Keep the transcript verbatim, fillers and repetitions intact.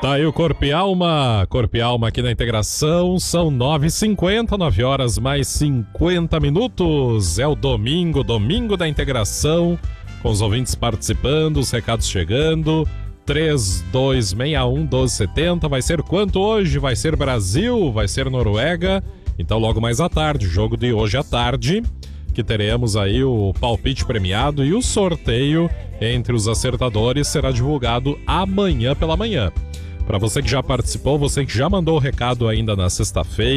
Tá aí o Corpo e Alma, Corpo e Alma aqui na Integração, são nove e cinquenta, nove horas mais cinquenta minutos, é o domingo, domingo da Integração, com os ouvintes participando, os recados chegando, três dois seis um, um dois sete zero, vai ser quanto hoje? Vai ser Brasil, vai ser Noruega, então logo mais à tarde, jogo de hoje à tarde, que teremos aí o palpite premiado e o sorteio entre os acertadores será divulgado amanhã pela manhã. Para você que já participou, você que já mandou o recado ainda na sexta-feira,